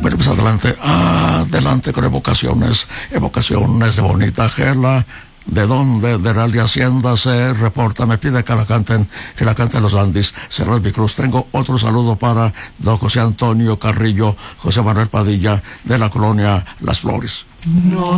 Bueno, pues adelante con evocaciones de Bonita Gela. ¿De dónde? De Real de Hacienda se reporta, me pide que la canten los Andis. Serralbi Cruz. Tengo otro saludo para don José Antonio Carrillo, José Manuel Padilla, de la colonia Las Flores. No